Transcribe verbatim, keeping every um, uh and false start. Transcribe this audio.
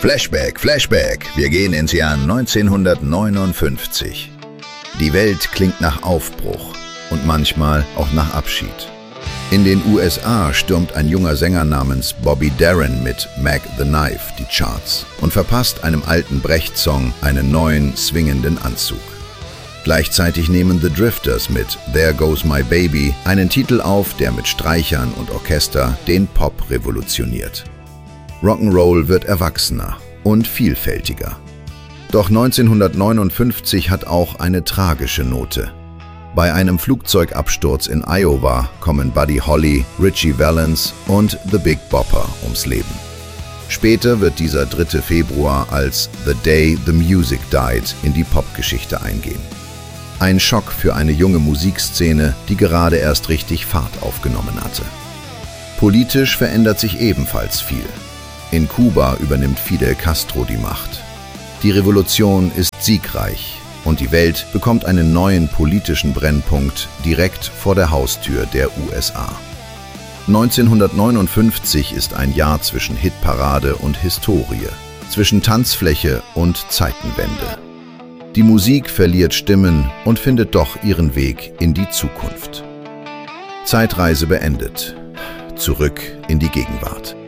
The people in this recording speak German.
Flashback, Flashback. Wir gehen ins Jahr neunzehnhundertneunundfünfzig. Die Welt klingt nach Aufbruch und manchmal auch nach Abschied. In den U S A stürmt ein junger Sänger namens Bobby Darin mit Mac the Knife die Charts und verpasst einem alten Brecht-Song einen neuen, swingenden Anzug. Gleichzeitig nehmen The Drifters mit There Goes My Baby einen Titel auf, der mit Streichern und Orchester den Pop revolutioniert. Rock'n'Roll wird erwachsener und vielfältiger. Doch neunzehnhundertneunundfünfzig hat auch eine tragische Note. Bei einem Flugzeugabsturz in Iowa kommen Buddy Holly, Ritchie Valens und The Big Bopper ums Leben. Später wird dieser dritte Februar als The Day the Music Died in die Popgeschichte eingehen. Ein Schock für eine junge Musikszene, die gerade erst richtig Fahrt aufgenommen hatte. Politisch verändert sich ebenfalls viel. In Kuba übernimmt Fidel Castro die Macht. Die Revolution ist siegreich und die Welt bekommt einen neuen politischen Brennpunkt direkt vor der Haustür der U S A. neunzehnhundertneunundfünfzig ist ein Jahr zwischen Hitparade und Historie, zwischen Tanzfläche und Zeitenwende. Die Musik verliert Stimmen und findet doch ihren Weg in die Zukunft. Zeitreise beendet. Zurück in die Gegenwart.